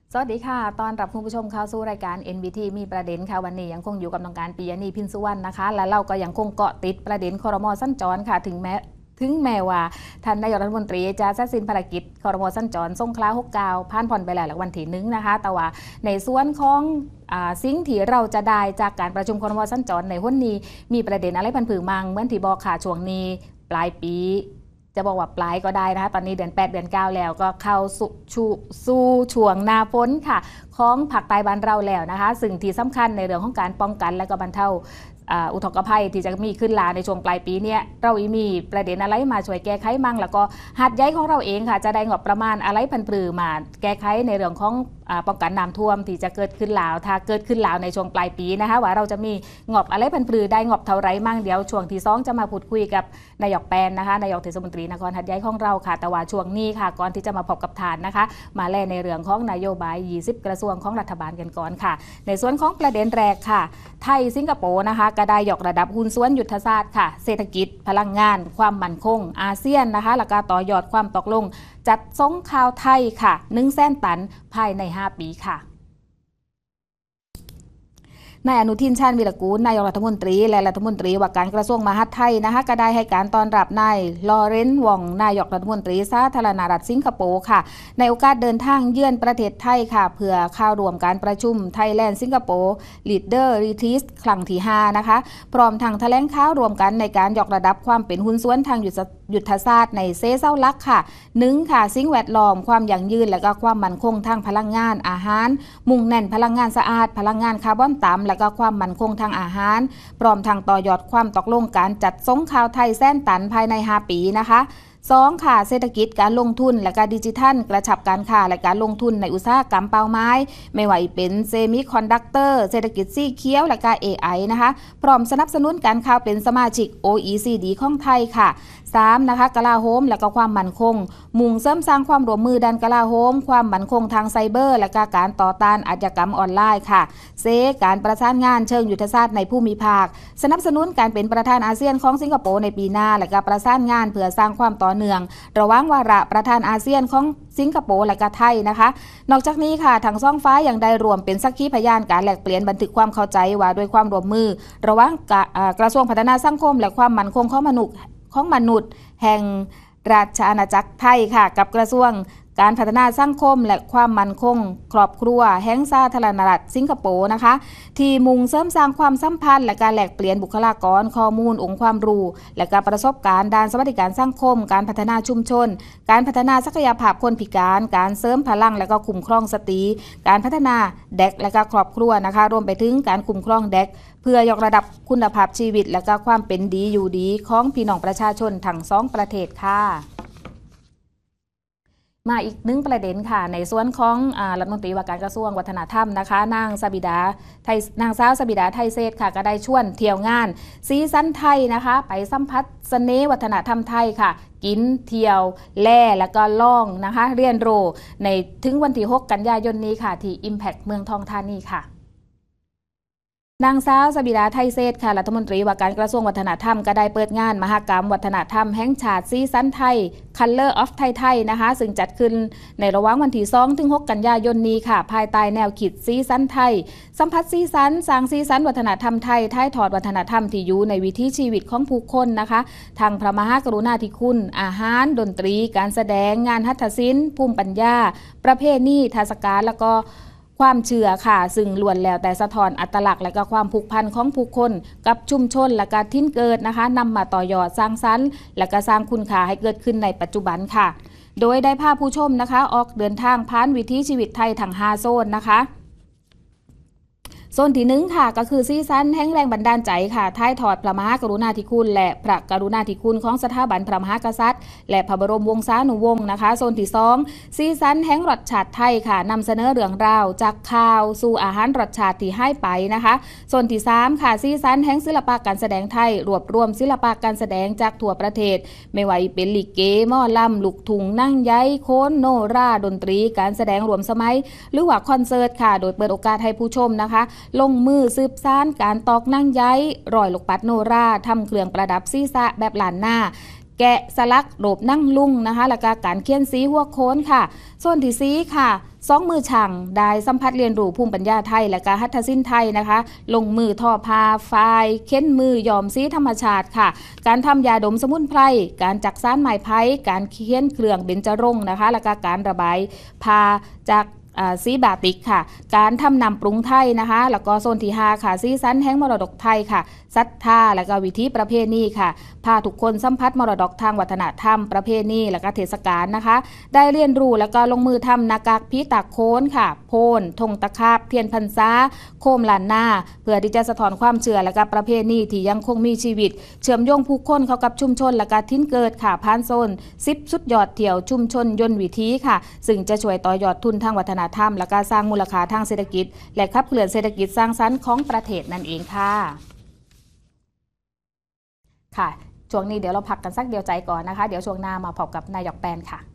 สวัสดีค่ะตอนรับคุณผู้ชมเข้าสู่รายการ NBT มีประเด็นค่ะวันนี้ยังคงอยู่กับน้องการปิยณีพินสุวรรณนะคะและเราก็ยังคงเกาะติดประเด็นครม.สัญจรค่ะถึงแม้ว่าท่านนายกรัฐมนตรีจะเสร็จสิ้นภารกิจครม.สัญจรสงขลา69ผ่านพ้นไปแล้ววันที่1นะคะแต่ว่าในส่วนของสิ่งที่เราจะได้จากการประชุมครม.สัญจรในวันนี้มีประเด็นอะไรพันผือมังเหมือนที่บอกค่ะช่วงนี้ปลายปีจะบอกว่าปลายก็ได้นะคะตอนนี้เดือน8เดือน9แล้วก็เข้าสู่ช่วงหน้าฝนค่ะของภาคใต้บ้านเราแล้วนะคะซึ่งที่สำคัญในเรื่องของการป้องกันและก็บรรเทาอุทกภัยที่จะมีขึ้นลาในช่วงปลายปีนี้เรามีประเด็นอะไรมาช่วยแก้ไขมั่งแล้วก็หัดย้ายของเราเองค่ะจะได้งบประมาณอะไรพันปรือมาแก้ไขในเรื่องของป้องกันน้ำท่วมที่จะเกิดขึ้นลาวถ้าเกิดขึ้นลาวในช่วงปลายปีนะคะว่าเราจะมีงบอะไรพันปรือได้งบเท่าไรมั่งเดี๋ยวช่วงที่2จะมาพูดคุยกับนายกแปนนะคะนายกเทศมนตรีนครหัดใหญ่ของเราค่ะแต่ว่าช่วงนี้ค่ะก่อนที่จะมาพบกับทานนะคะมาแลในเรื่องของนโยบาย20กระทรวงของรัฐบาลกันก่อนค่ะในส่วนของประเด็นแรกค่ะไทยสิงคโปร์นะคะก็ได้ยกระดับหุ้นส่วนยุทธศาสตร์ค่ะเศรษฐกิจพลังงานความมั่นคงอาเซียนนะคะแล้วก็ต่อยอดความตกลงจัดส่งข่าวไทยค่ะ100,000 ตันภายใน5 ปีค่ะนายอนุทิน ชาญวีรกูลนายกรัฐมนตรีและรัฐมนตรีว่าการกระทรวงมหาดไทยนะคะก็ได้ให้การต้อนรับนายลอเรนซ์ วองนายกรัฐมนตรีสาธารณรัฐสิงคโปร์ค่ะในโอกาสเดินทางเยือนประเทศไทยค่ะเพื่อเข้าร่วมการประชุมไทยแลนด์สิงคโปร์ลีดเดอร์รีทรีทครั้งที่5นะคะพร้อมทั้งแถลงข่าวรวมกันในการยกระดับความเป็นหุ้นส่วนทางยุทธศาสตร์ในเซเซาลักค่ะ1ค่ะสิ่งแวดล้อมความยั่งยืนและก็ความมั่นคงทางพลังงานอาหารมุ่งเน้นพลังงานสะอาดพลังงานคาร์บอนต่ำและก็ความมั่นคงทางอาหารพร้อมทางต่อยอดความตกลงการจัดส่งข่าวไทย100,000 ตันภายใน5 ปีนะคะ2ค่ะเศรษฐกิจการลงทุนและการดิจิทัลกระชับการค้าและการลงทุนในอุตสาหกรรมเป้าไม้ไม่ว่าเป็นเซมิคอนดักเตอร์เศรษฐกิจสีเขียวและก็ AI นะคะพร้อมสนับสนุนการเข้าเป็นสมาชิก OECD ของไทยค่ะ3นะคะกลาโหมและก็ความมั่นคงมุ่งเสริมสร้างความร่วมมือด้านกลาโหมความมั่นคงทางไซเบอร์และก็การต่อต้านอาชญากรรมออนไลน์ค่ะการประสานงานเชิงยุทธศาสตร์ในภูมิภาคสนับสนุนการเป็นประธานอาเซียนของสิงคโปร์ในปีหน้าและก็ประสานงานเพื่อสร้างความต่อเนื่องระหว่างวาระประธานอาเซียนของสิงคโปร์และก็ไทยนะคะนอกจากนี้ค่ะทั้งสองฝ่ายยังได้รวมเป็นสักขีพยานการแลกเปลี่ยนบันทึกความเข้าใจว่าด้วยความร่วมมือระหว่างกระทรวงพัฒนาสังคมและความมั่นคงของมนุษย์แห่งราชอาณาจักรไทยค่ะกับกระทรวงการพัฒนาสังคมและความมั่นคงครอบครัวแห่งสาธารณรัฐสิงคโปร์นะคะที่มุ่งเสริมสร้างความสัมพันธ์และการแลกเปลี่ยนบุคลากรข้อมูลองค์ความรู้และการประสบการณ์ด้านสวัสดิการสังคมการพัฒนาชุมชนการพัฒนาศักยภาพคนพิการการเสริมพลังและก็คุ้มครองสตรีการพัฒนาเด็กและก็ครอบครัวนะคะรวมไปถึงการคุ้มครองเด็กเพื่อยกระดับคุณภาพชีวิตและก็ความเป็นดีอยู่ดีของพี่น้องประชาชนทั้ง2 ประเทศค่ะมาอีก1ประเด็นค่ะในส่วนของรัฐมนตรีว่าการกระทรวงวัฒนธรรมนะคะนางสาวสบิดาไทยเศษค่ะก็ได้ชวนเที่ยวงานซีซั่นไทยนะคะไปสัมผัสเสน่ห์วัฒนธรรมไทยค่ะกินเที่ยวแล่แล้วก็ล่องนะคะเรียนรู้ในถึงวันที่6 กันยายนนี้ค่ะที่ Impact เมืองทองธานีค่ะนางสาวสบิดาไทยเศษค่ะรัฐมนตรีว่าการกระทรวงวัฒนธรรมก็ได้เปิดงานมหกรรมวัฒนธรรมแห่งชาติซีซั่นไทย Color of Thai นะคะซึ่งจัดขึ้นในระหว่างวันที่2 ถึง 6 กันยายนนี้ค่ะภายใต้แนวคิดซีซั่นไทยสัมผัสซีซั่นสร้างซีซั่นวัฒนธรรมไทยถ่ายทอดวัฒนธรรมที่อยู่ในวิถีชีวิตของผู้คนนะคะทางพระมหากรุณาธิคุณอาหารดนตรีการแสดงงานหัตถศิลป์ภูมิปัญญาประเพณีเทศกาลแล้วก็ความเชื่อค่ะซึ่งล้วนแล้วแต่สะท้อนอัตลักษณ์และก็ความผูกพันของผู้คนกับชุมชนและก็ถิ่นเกิดนะคะนำมาต่อยอดสร้างสรรค์และก็สร้างคุณค่าให้เกิดขึ้นในปัจจุบันค่ะโดยได้พาผู้ชมนะคะออกเดินทางผ่านวิถีชีวิตไทยทั้ง5 โซนนะคะโซนที่1ค่ะก็คือซีซั่นแห่งแรงบันดาลใจค่ะท้ายทอดพระมหากรุณาธิคุณและพระกรุณาธิคุณของสถาบันพระมหากษัตริย์และพระบรมวงศานุวงศ์นะคะโซนที่2ซีซั่นแห่งรสชาติไทยค่ะนำเสนอเรื่องราวจากข่าวสู่อาหารรสชาติที่ให้ไปนะคะโซนที่3ค่ะซีซั่นแห่งศิลปะการแสดงไทยรวบรวมศิลปะการแสดงจากทั่วประเทศไม่ว่าเป็นลิเกหม้อลำลูกทุ่งนั่งไย้โค้นโนราดนตรีการแสดงรวมสมัยหรือว่าคอนเสิร์ตค่ะโดยเปิดโอกาสให้ผู้ชมนะคะลงมือสืบสานการตอกนั่งไย้รอยลูกปัดโนราทำเครื่องประดับศีรษะแบบล้านหน้าแกะสลักโดบนั่งลุงนะคะแล้วก็การเขียนสีหัวโค้นค่ะส่วนที่สีค่ะ2 มือช่างได้สัมผัสเรียนรู้ภูมิปัญญาไทยและก็หัตถศิลป์ไทยนะคะลงมือทอผ้าฝ้ายเค้นมือย้อมสีธรรมชาติค่ะการทำยาดมสมุนไพรการจักสานไม้ไผ่การเขียนเครื่องเบญจรงค์นะคะและก็การระบายผ้าจากสีบาติกค่ะการทำนำปรุงไทยนะคะแล้วก็โซนที่5ค่ะสีสันแห่งมรดกไทยค่ะศรัทธาและก็วิถีประเพณีค่ะพาทุกคนสัมผัสมรดกทางวัฒนธรรมประเพณีและก็เทศกาลนะคะได้เรียนรู้แล้วก็ลงมือทำหน้ากากผีตาโคนค่ะโพนธงตะขาบเทียนพรรษาโคมลานนาเพื่อที่จะสะท้อนความเชื่อและก็ประเพณีที่ยังคงมีชีวิตเชื่อมโยงผู้คนเข้ากับชุมชนและก็ทิ้นเกิดค่ะผ่านโซน10สุดยอดเที่ยวชุมชนยนต์วิถีค่ะซึ่งจะช่วยต่อยอดทุนทางวัฒนธรรมและก็สร้างมูลค่าทางเศรษฐกิจและขับเคลื่อนเศรษฐกิจสร้างสรรค์ของประเทศนั่นเองค่ะช่วงนี้เดี๋ยวเราพักกันสักเดียวใจก่อนนะคะเดี๋ยวช่วงหน้ามาพบกับนายกแปนค่ะ